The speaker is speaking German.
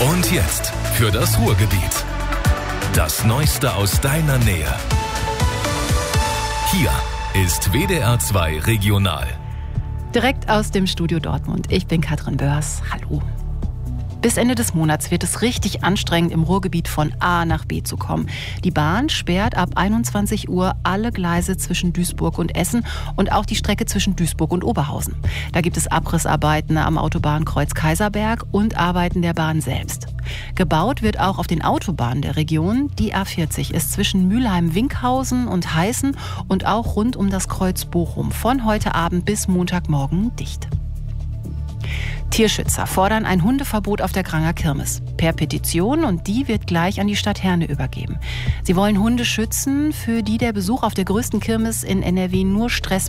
Und jetzt für das Ruhrgebiet. Das Neueste aus deiner Nähe. Hier ist WDR 2 Regional. Direkt aus dem Studio Dortmund. Ich bin Katrin Börs. Hallo. Bis Ende des Monats wird es richtig anstrengend, im Ruhrgebiet von A nach B zu kommen. Die Bahn sperrt ab 21 Uhr alle Gleise zwischen Duisburg und Essen und auch die Strecke zwischen Duisburg und Oberhausen. Da gibt es Abrissarbeiten am Autobahnkreuz Kaiserberg und Arbeiten der Bahn selbst. Gebaut wird auch auf den Autobahnen der Region. Die A40 ist zwischen Mülheim-Winkhausen und Heißen und auch rund um das Kreuz Bochum von heute Abend bis Montagmorgen dicht. Tierschützer fordern ein Hundeverbot auf der Granger Kirmes per Petition und die wird gleich an die Stadt Herne übergeben. Sie wollen Hunde schützen, für die der Besuch auf der größten Kirmes in NRW nur Stress